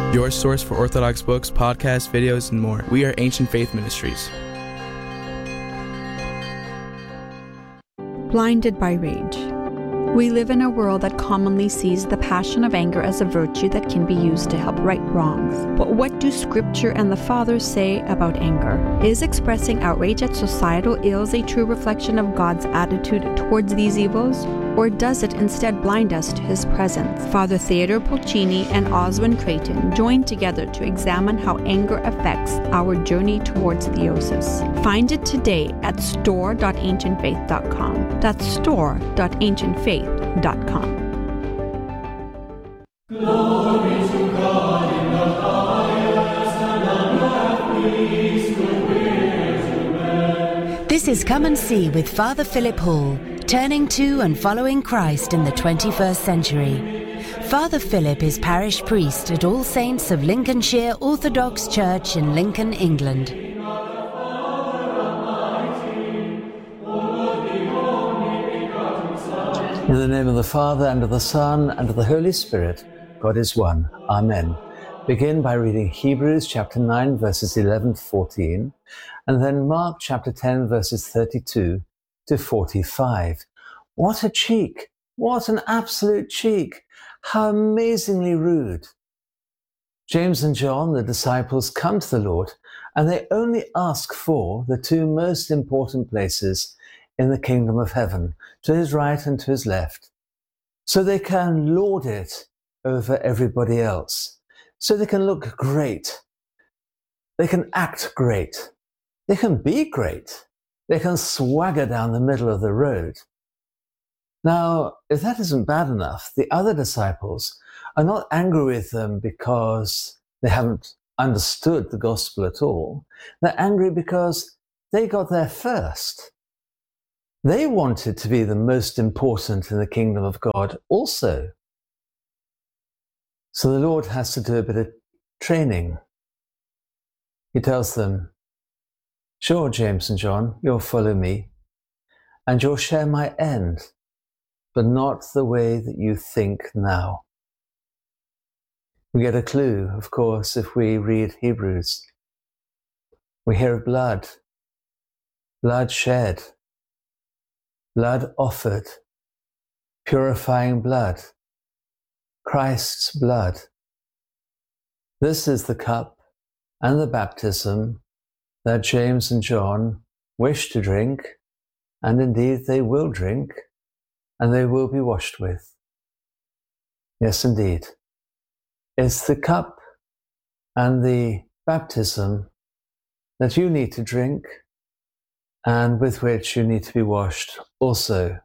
Your source for Orthodox books, podcasts, videos, and more. We are Ancient Faith Ministries. Blinded by rage. We live in a world that commonly sees the passion of anger as a virtue that can be used to help right wrongs. But what do Scripture and the Fathers say about anger? Is expressing outrage at societal ills a true reflection of God's attitude towards these evils? Or does it instead blind us to His presence? Father Theodore Pulcini and Oswin Creighton joined together to examine how anger affects our journey towards theosis. Find it today at store.ancientfaith.com. That's store.ancientfaith.com. Glory to God in the highest, and on earth peace, goodwill to men. This is Come and See with Father Philip Hall, turning to and following Christ in the 21st century. Father Philip is parish priest at All Saints of Lincolnshire Orthodox Church in Lincoln, England. In the name of the Father, and of the Son, and of the Holy Spirit, God is one. Amen. Begin by reading Hebrews chapter 9, verses 11 to 14, and then Mark chapter 10, verses 32 to 45. What a cheek! What an absolute cheek! How amazingly rude! James and John, the disciples, come to the Lord, and they only ask for the two most important places in the kingdom of heaven, to his right and to his left, so they can lord it over everybody else, so they can look great, they can act great, they can be great, they can swagger down the middle of the road. Now, if that isn't bad enough, the other disciples are not angry with them because they haven't understood the gospel at all. They're angry because they got there first. They wanted to be the most important in the kingdom of God also. So the Lord has to do a bit of training. He tells them, sure, James and John, you'll follow me, and you'll share my end, but not the way that you think now. We get a clue, of course, if we read Hebrews. We hear of blood shed, blood offered, purifying blood, Christ's blood. This is the cup and the baptism that James and John wish to drink, and indeed they will drink, and they will be washed with. Yes, indeed. It's the cup and the baptism that you need to drink, and with which you need to be washed also.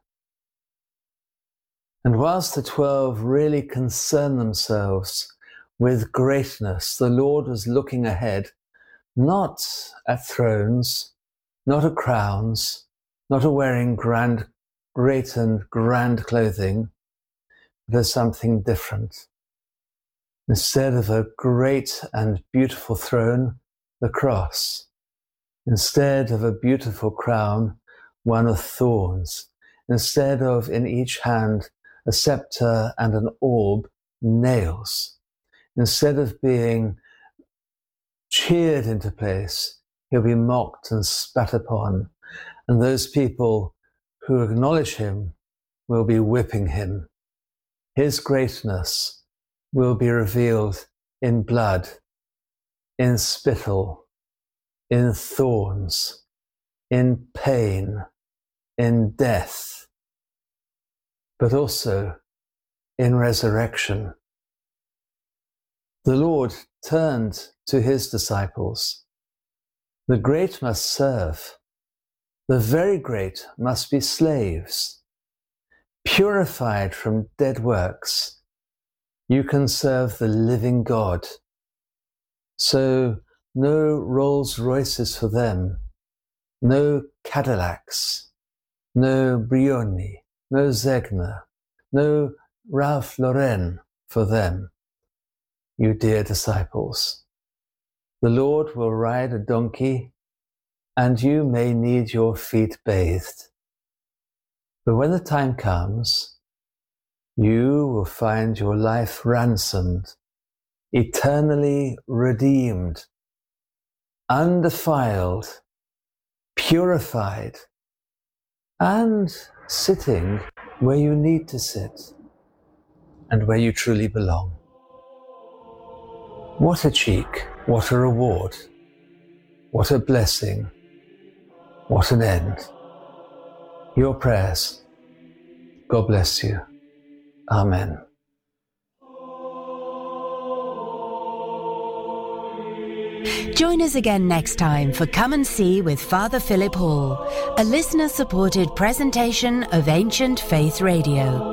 And whilst the 12 really concern themselves with greatness, the Lord was looking ahead, not at thrones, not at crowns, not at wearing great and grand clothing, but at something different. Instead of a great and beautiful throne, the cross. Instead of a beautiful crown, one of thorns. Instead of in each hand a scepter and an orb, nails. Instead of being cheered into place, he'll be mocked and spat upon. And those people who acknowledge him will be whipping him. His greatness will be revealed in blood, in spittle, in thorns, in pain, in death, but also in resurrection. The Lord turned to his disciples. The great must serve. The very great must be slaves. Purified from dead works, you can serve the living God. So no Rolls Royces for them, no Cadillacs, no Brioni, no Zegna, no Ralph Lauren for them, you dear disciples. The Lord will ride a donkey, and you may need your feet bathed. But when the time comes, you will find your life ransomed eternally redeemed, undefiled, purified, and sitting where you need to sit and where you truly belong. What a cheek, what a reward, what a blessing, what an end. Your prayers. God bless you. Amen. Join us again next time for Come and See with Father Philip Hall, a listener-supported presentation of Ancient Faith Radio.